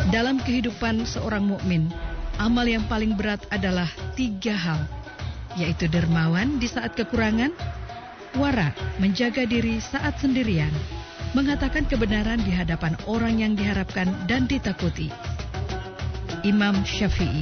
Dalam kehidupan seorang mukmin, amal yang paling berat adalah 3 hal, yaitu dermawan di saat kekurangan, wara menjaga diri saat sendirian, mengatakan kebenaran di hadapan orang yang diharapkan dan ditakuti. Imam Syafi'i.